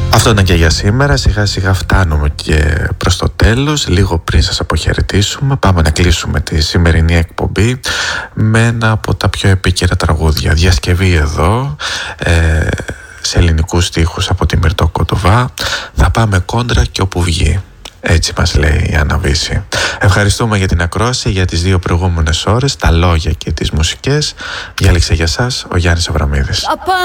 Αυτό ήταν και για σήμερα. Σιγά σιγά φτάνουμε και προς το τέλος. Λίγο πριν σας αποχαιρετήσουμε, πάμε να κλείσουμε τη σημερινή εκπομπή με ένα από τα πιο επίκαιρα τραγούδια. Διασκευή εδώ, σε ελληνικούς στίχους από τη Μυρτώ Κοντοβά. Θα πάμε κόντρα και όπου βγει. Έτσι μας λέει η Άννα Βύση. Ευχαριστούμε για την ακρόαση για τις 2 προηγούμενες ώρες, τα λόγια και τις μουσικές. Διάλεξε για σας ο Γιάννης Αβραμίδης.